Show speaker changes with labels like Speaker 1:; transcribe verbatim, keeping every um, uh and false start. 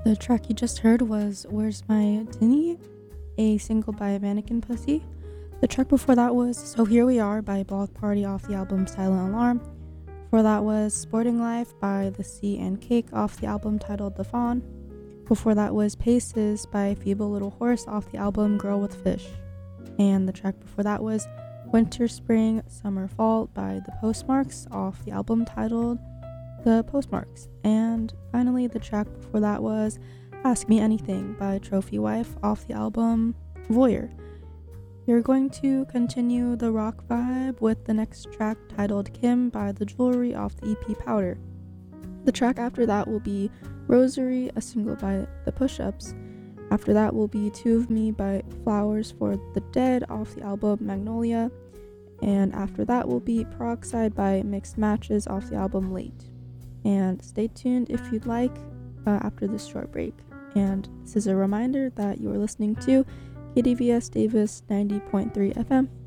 Speaker 1: The track you just heard was Where's My Tinny, a single by Mannequin Pussy. The track before that was So Here We Are by Block Party off the album Silent Alarm. Before that was Sporting Life by The Sea and Cake off the album titled The Fawn. Before that was Paces by Feeble Little Horse off the album Girl with Fish. And the track before that was Winter, Spring, Summer, Fall by The Postmarks off the album titled The Postmarks. And finally, the track before that was Ask Me Anything by Trophy Wife off the album Voyeur. You're going to continue the rock vibe with the next track titled Kim by The Jewelry off the E P Powder. The track after that will be Rosary, a single by The Push-Ups. After that will be Two of Me by Flowers for the Dead off the album Magnolia. And after that will be Peroxide by Mixed Matches off the album Late. And stay tuned if you'd like uh, after this short break. And this is a reminder that you are listening to K D V S Davis ninety point three F M.